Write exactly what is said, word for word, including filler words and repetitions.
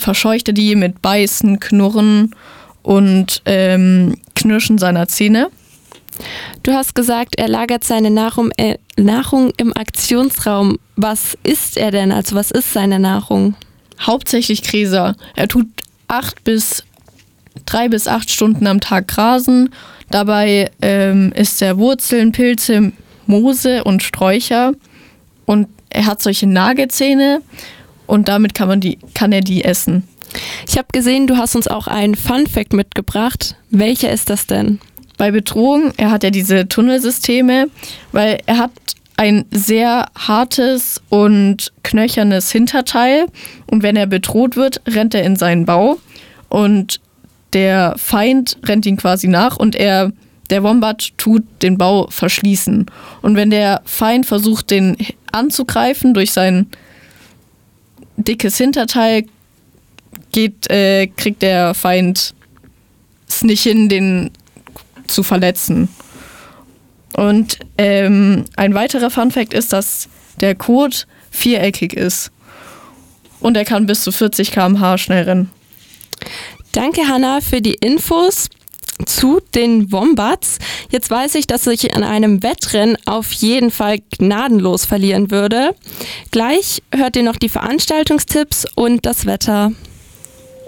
verscheucht er die mit Beißen, Knurren und ähm, Knirschen seiner Zähne. Du hast gesagt, er lagert seine Nahrung, äh, Nahrung im Aktionsraum. Was isst er denn? Also was ist seine Nahrung? Hauptsächlich Gräser. Er tut acht bis drei bis acht Stunden am Tag grasen. Dabei ähm, isst er Wurzeln, Pilze, Moose und Sträucher. Und er hat solche Nagelzähne und damit kann man die, kann er die essen. Ich habe gesehen, du hast uns auch einen Fun-Fact mitgebracht. Welcher ist das denn? Bei Bedrohung, er hat ja diese Tunnelsysteme, weil er hat ein sehr hartes und knöchernes Hinterteil und wenn er bedroht wird, rennt er in seinen Bau und der Feind rennt ihn quasi nach und er, der Wombat tut den Bau verschließen. Und wenn der Feind versucht, den anzugreifen durch sein dickes Hinterteil, geht, äh, kriegt der Feind es nicht hin, den zu verletzen. Und ähm, ein weiterer Funfact ist, dass der Kot viereckig ist und er kann bis zu vierzig Kilometer pro Stunde schnell rennen. Danke, Hannah, für die Infos zu den Wombats. Jetzt weiß ich, dass ich an einem Wettrennen auf jeden Fall gnadenlos verlieren würde. Gleich hört ihr noch die Veranstaltungstipps und das Wetter.